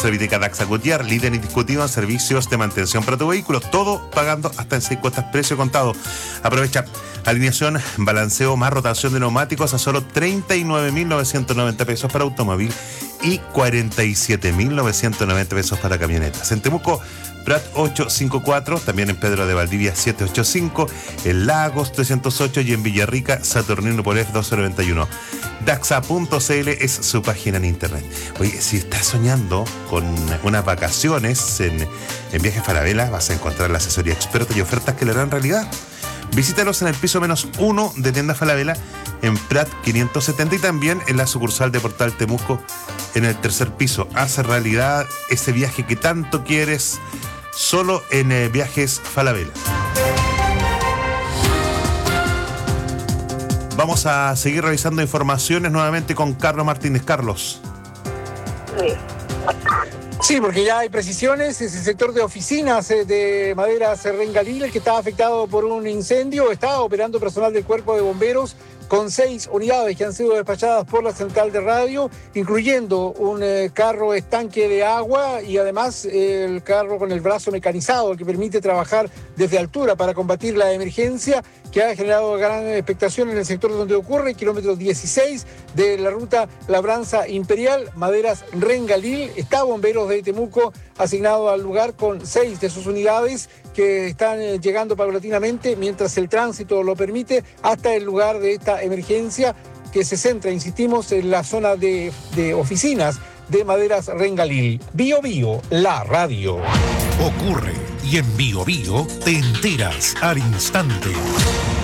Serviteca Daxa Goodyear, líder indiscutido en servicios de mantención para tu vehículo, todo pagando hasta en 6 cuotas precio contado. Aprovecha alineación, balanceo más rotación de neumáticos a solo 39.990 pesos para automóvil y 47.990 pesos para camionetas. En Temuco, Prat 854, también en Pedro de Valdivia 785, en Lagos 308 y en Villarrica, Saturnino Polef 291. Daxa.cl es su página en internet. Oye, si estás soñando con unas vacaciones en Viajes Falabella, vas a encontrar la asesoría experta y ofertas que le harán realidad. Visítalos en el piso -1 de Tienda Falabella, en Prat 570 y también en la sucursal de Portal Temuco en el tercer piso. Hace realidad ese viaje que tanto quieres, solo en Viajes Falabella. Vamos a seguir revisando informaciones nuevamente con Carlos Martínez. Carlos. Sí, porque ya hay precisiones. Es el sector de oficinas de Maderas Rengalil, el que estaba afectado por un incendio. Está operando personal del Cuerpo de Bomberos con 6 unidades que han sido despachadas por la central de radio, incluyendo un carro estanque de agua y además el carro con el brazo mecanizado que permite trabajar desde altura para combatir la emergencia, que ha generado gran expectación en el sector donde ocurre, kilómetro 16 de la ruta Labranza Imperial, Maderas Rengalil. Está Bomberos de Temuco asignado al lugar con 6 de sus unidades que están llegando paulatinamente mientras el tránsito lo permite hasta el lugar de esta emergencia, que se centra, insistimos, en la zona de oficinas de Maderas Rengalil. Bio Bio, la radio. Ocurre y en Bio Bio te enteras al instante.